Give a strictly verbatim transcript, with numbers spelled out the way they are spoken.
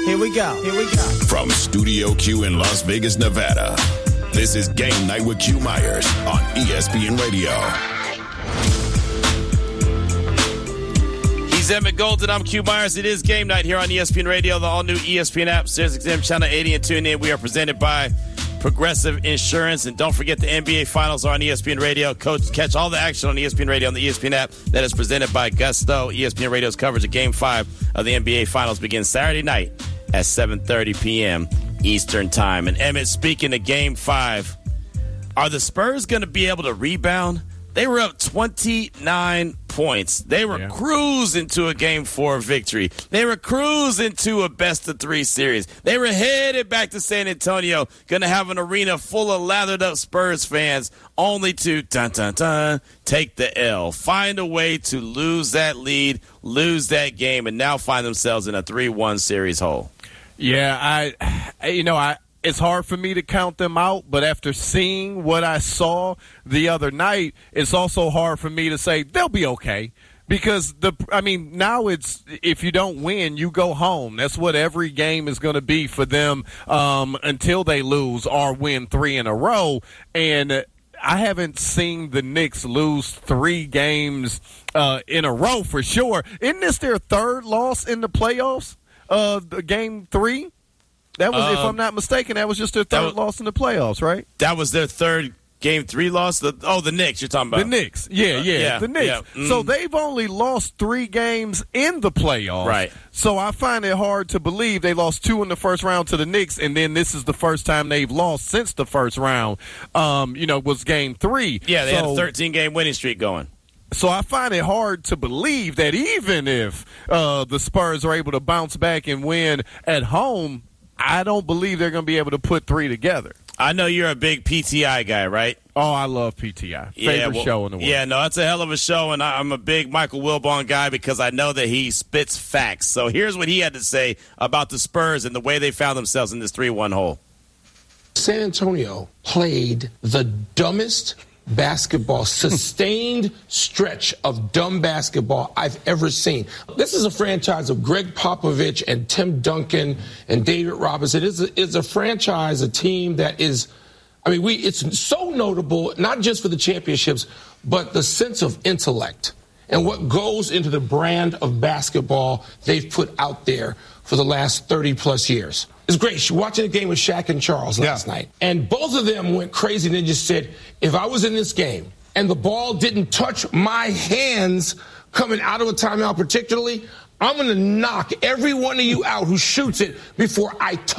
Here we go. Here we go. From Studio Q in Las Vegas, Nevada, this is Game Night with Q Myers on E S P N Radio. He's Emmett Golden. I'm Q Myers. It is Game Night here on E S P N Radio, the all-new E S P N app, Sirius X M Channel eighty, and tune in. We are presented by Progressive Insurance. And don't forget the N B A Finals are on E S P N Radio. Coach, catch all the action on E S P N Radio on the E S P N app. That is presented by Gusto. E S P N Radio's coverage of Game five of the N B A Finals begins Saturday night at seven thirty p.m. Eastern Time. And Emmett, speaking of Game five, are the Spurs going to be able to rebound? They were up twenty-nine points. They were yeah. cruising to a Game four victory. They were cruising to a best-of-three series. They were headed back to San Antonio, going to have an arena full of lathered-up Spurs fans, only to, dun, dun, dun, take the L. Find a way to lose that lead, lose that game, and now find themselves in a three one series hole. Yeah, I, you know, I. It's hard for me to count them out, but after seeing what I saw the other night, it's also hard for me to say they'll be okay. Because, the, I mean, now it's if you don't win, you go home. That's what every game is going to be for them um, until they lose or win three in a row. And I haven't seen the Knicks lose three games uh, in a row for sure. Isn't this their third loss in the playoffs, uh, the game three? That was, um, if I'm not mistaken, that was just their third was, loss in the playoffs, right? That was their third game three loss? The, oh, the Knicks you're talking about. The Knicks. Yeah, yeah, uh, yeah the Knicks. Yeah. Mm. So they've only lost three games in the playoffs. Right. So I find it hard to believe they lost two in the first round to the Knicks, and then this is the first time they've lost since the first round, um, you know, was game three. Yeah, they so, had a thirteen-game winning streak going. So I find it hard to believe that even if uh, the Spurs are able to bounce back and win at home, I don't believe they're going to be able to put three together. I know you're a big P T I guy, right? Oh, I love P T I. Favorite yeah, well, show in the world. Yeah, no, it's a hell of a show, and I'm a big Michael Wilbon guy because I know that he spits facts. So here's what he had to say about the Spurs and the way they found themselves in this three one hole. San Antonio played the dumbest basketball, sustained stretch of dumb basketball I've ever seen. This is a franchise of Greg Popovich and Tim Duncan and David Robinson. It's a, it's a franchise, a team that is, I mean, we it's so notable, not just for the championships, but the sense of intellect and what goes into the brand of basketball they've put out there for the last thirty-plus years. It's great. Watching a game with Shaq and Charles last yeah. night. And both of them went crazy and they just said, if I was in this game and the ball didn't touch my hands coming out of a timeout particularly, I'm going to knock every one of you out who shoots it before I touch